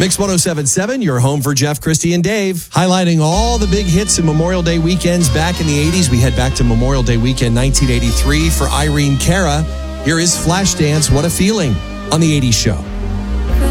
Mix 107.7, your home for Jeff, Christy, and Dave. Highlighting all the big hits in Memorial Day weekends back in the 80s. We head back to Memorial Day weekend 1983 for Irene Cara. Here is Flashdance, What a Feeling on the 80s Show.